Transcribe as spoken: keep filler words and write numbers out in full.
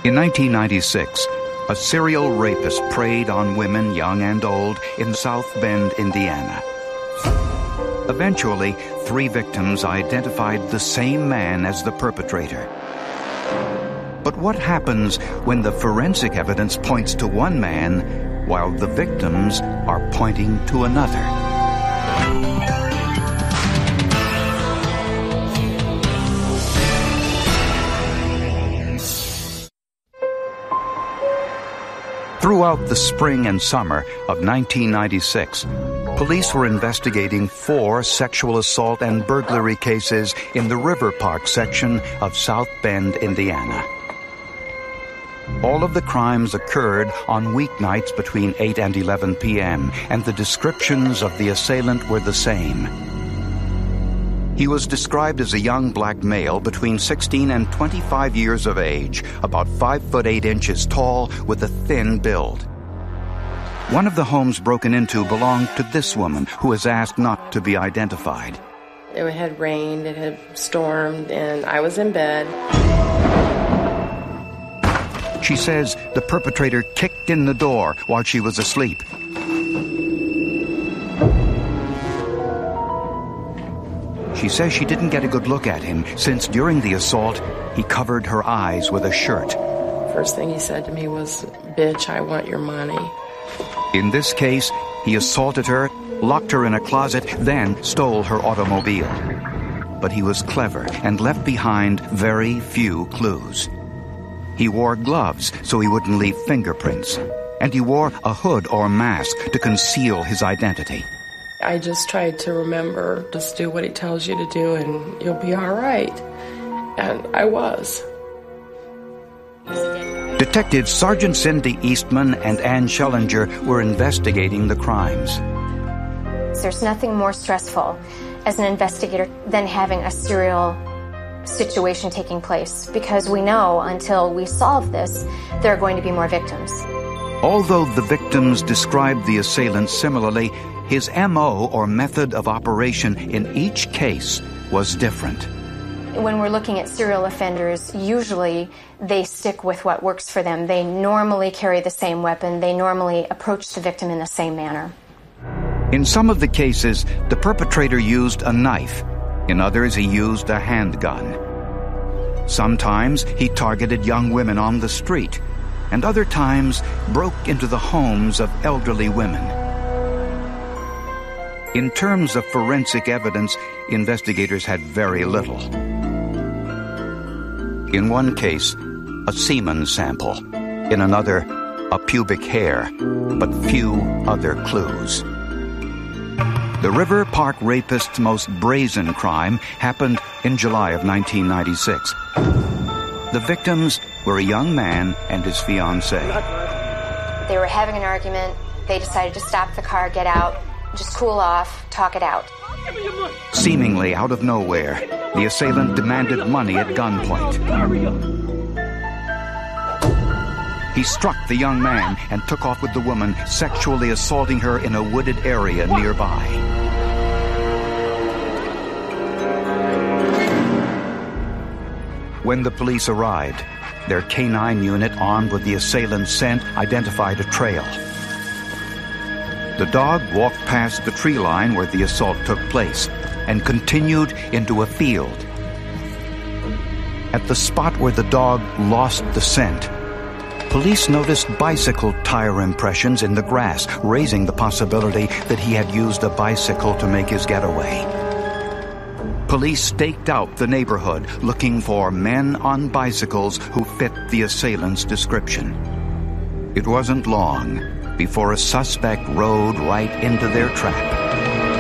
In nineteen ninety-six, a serial rapist preyed on women, young and old, in South Bend, Indiana. Eventually, three victims identified the same man as the perpetrator. But what happens when the forensic evidence points to one man while the victims are pointing to another? Throughout the spring and summer of nineteen ninety-six, police were investigating four sexual assault and burglary cases in the River Park section of South Bend, Indiana. All of the crimes occurred on weeknights between eight and eleven p.m., and the descriptions of the assailant were the same. He was described as a young black male between sixteen and twenty-five years of age, about five foot eight inches tall, with a thin build. One of the homes broken into belonged to this woman, who was asked not to be identified. It had rained, it had stormed, and I was in bed. She says the perpetrator kicked in the door while she was asleep. She says she didn't get a good look at him, since during the assault, he covered her eyes with a shirt. First thing he said to me was, "Bitch, I want your money." In this case, he assaulted her, locked her in a closet, then stole her automobile. But he was clever and left behind very few clues. He wore gloves so he wouldn't leave fingerprints, and he wore a hood or mask to conceal his identity. I just tried to remember, just do what he tells you to do and you'll be all right. And I was. Detectives Sergeant Cindy Eastman and Ann Schellinger were investigating the crimes. There's nothing more stressful as an investigator than having a serial situation taking place, because we know until we solve this, there are going to be more victims. Although the victims described the assailant similarly, his M O or method of operation in each case was different. When we're looking at serial offenders, usually they stick with what works for them. They normally carry the same weapon. They normally approach the victim in the same manner. In some of the cases, the perpetrator used a knife. In others, he used a handgun. Sometimes he targeted young women on the street, and other times broke into the homes of elderly women. In terms of forensic evidence, investigators had very little. In one case, a semen sample. In another, a pubic hair, but few other clues. The River Park rapist's most brazen crime happened in July of nineteen ninety-six. The victims were a young man and his fiancée. They were having an argument. They decided to stop the car, get out, just cool off, talk it out. Seemingly out of nowhere, the assailant demanded money at gunpoint. He struck the young man and took off with the woman, sexually assaulting her in a wooded area nearby. When the police arrived, their canine unit, armed with the assailant's scent, identified a trail. The dog walked past the tree line where the assault took place and continued into a field. At the spot where the dog lost the scent, police noticed bicycle tire impressions in the grass, raising the possibility that he had used a bicycle to make his getaway. Police staked out the neighborhood, looking for men on bicycles who fit the assailant's description. It wasn't long before a suspect rode right into their trap.